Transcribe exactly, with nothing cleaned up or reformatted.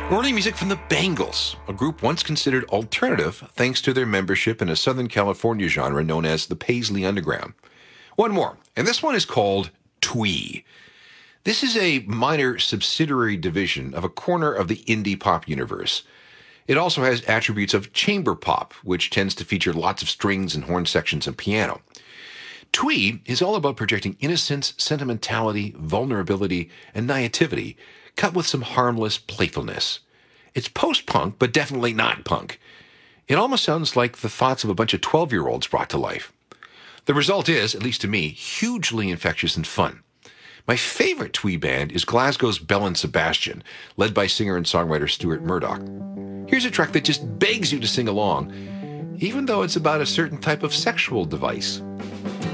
Early music from the Bangles, a group once considered alternative thanks to their membership in a Southern California genre known as the Paisley Underground. One more, and this one is called Twee. This is a minor subsidiary division of a corner of the indie pop universe. It also has attributes of chamber pop, which tends to feature lots of strings and horn sections and piano. Twee is all about projecting innocence, sentimentality, vulnerability, and naivety, cut with some harmless playfulness. It's post-punk, but definitely not punk. It almost sounds like the thoughts of a bunch of twelve-year-olds brought to life. The result is, at least to me, hugely infectious and fun. My favorite Twee band is Glasgow's Belle and Sebastian, led by singer and songwriter Stuart Murdoch. Here's a track that just begs you to sing along, even though it's about a certain type of sexual device.